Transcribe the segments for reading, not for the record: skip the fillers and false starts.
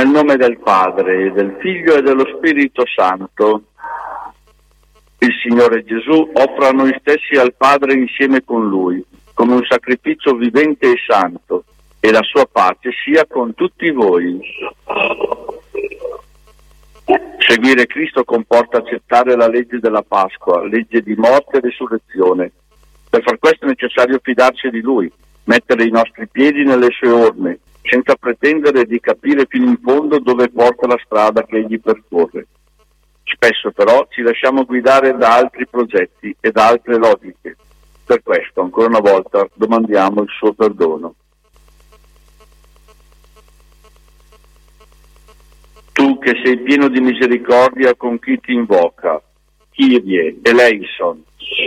Nel nome del Padre, del Figlio e dello Spirito Santo, il Signore Gesù offre a noi stessi al Padre insieme con Lui, come un sacrificio vivente e santo, e la sua pace sia con tutti voi. Seguire Cristo comporta accettare la legge della Pasqua, legge di morte e resurrezione. Per far questo è necessario fidarci di Lui, mettere i nostri piedi nelle sue orme, senza pretendere di capire fino in fondo dove porta la strada che Egli percorre. Spesso però ci lasciamo guidare da altri progetti e da altre logiche. Per questo, ancora una volta, domandiamo il suo perdono. Tu che sei pieno di misericordia con chi ti invoca, Kyrie eleison.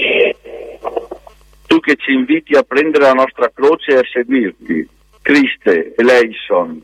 Tu che ci inviti a prendere la nostra croce e a seguirti, Christe eleison.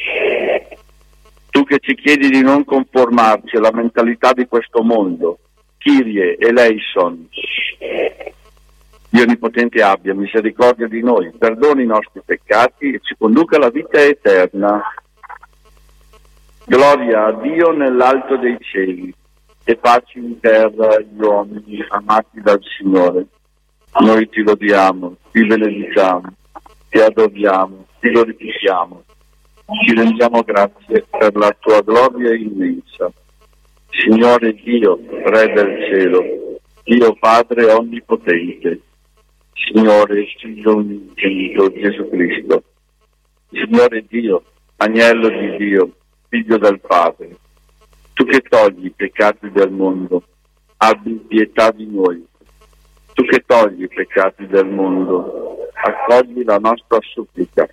Tu che ci chiedi di non conformarci alla mentalità di questo mondo, Kyrie eleison. Dio Onnipotente abbia misericordia di noi, perdoni i nostri peccati e ci conduca alla vita eterna. Gloria a Dio nell'alto dei cieli e pace in terra agli uomini amati dal Signore. Noi ti lodiamo, ti benediciamo, ti adoriamo, ti glorifichiamo, ti rendiamo grazie per la tua gloria immensa. Signore Dio, Re del cielo, Dio Padre onnipotente, Signore Figlio unigenito Gesù Cristo, Signore Dio, Agnello di Dio, Figlio del Padre, tu che togli i peccati del mondo, abbi pietà di noi. Tu che togli i peccati del mondo, accogli la nostra supplica.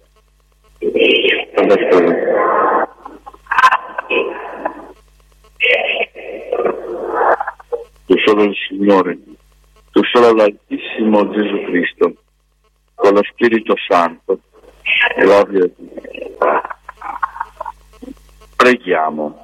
Tu solo il Signore, tu solo l'Altissimo Gesù Cristo, con lo Spirito Santo, gloria a Dio. Preghiamo.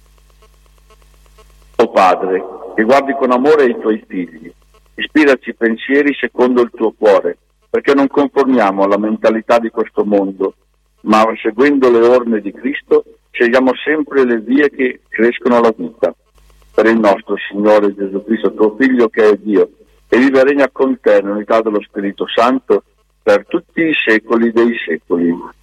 O Padre, che guardi con amore i tuoi figli, ispiraci pensieri secondo il tuo cuore, perché non conformiamo alla mentalità di questo mondo, ma seguendo le orme di Cristo, scegliamo sempre le vie che crescono alla vita. Per il nostro Signore Gesù Cristo, tuo Figlio che è Dio, e vive e regna con te nell'unità dello Spirito Santo per tutti i secoli dei secoli.